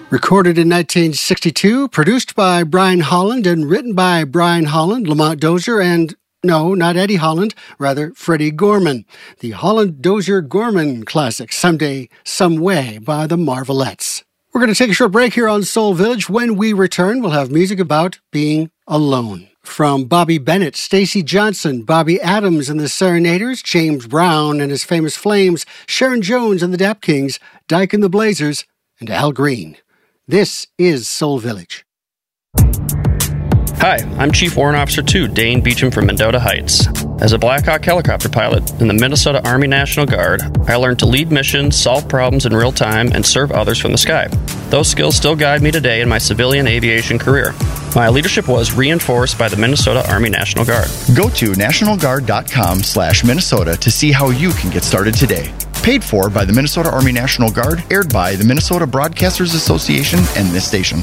Recorded in 1962, produced by Brian Holland and written by Brian Holland, Lamont Dozier, and no, not Eddie Holland, rather Freddie Gorman. The Holland-Dozier-Gorman classic, Someday, Some Way by the Marvelettes. We're going to take a short break here on Soul Village. When we return, we'll have music about being alone. From Bobby Bennett, Stacey Johnson, Bobby Adams and the Serenaders, James Brown and his Famous Flames, Sharon Jones and the Dap Kings, Dyke and the Blazers, and Al Green. This is Soul Village. Hi, I'm Chief Warrant Officer 2, Dane Beecham from Mendota Heights. As a Black Hawk helicopter pilot in the Minnesota Army National Guard, I learned to lead missions, solve problems in real time, and serve others from the sky. Those skills still guide me today in my civilian aviation career. My leadership was reinforced by the Minnesota Army National Guard. Go to nationalguard.com/Minnesota to see how you can get started today. Paid for by the Minnesota Army National Guard, aired by the Minnesota Broadcasters Association and this station.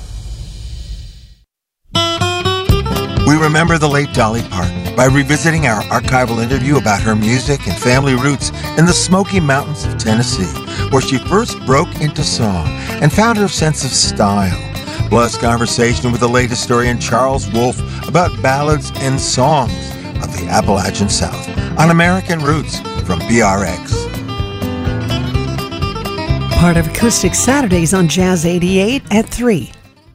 We remember the late Dolly Parton by revisiting our archival interview about her music and family roots in the Smoky Mountains of Tennessee, where she first broke into song and found her sense of style. Plus, conversation with the late historian Charles Wolfe about ballads and songs of the Appalachian South on American Roots from BRX. Part of Acoustic Saturdays on Jazz 88 at 3.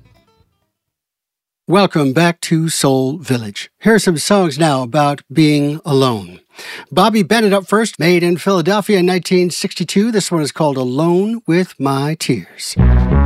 Welcome back to Soul Village. Here are some songs now about being alone. Bobby Bennett up first, made in Philadelphia in 1962. This one is called Alone with My Tears.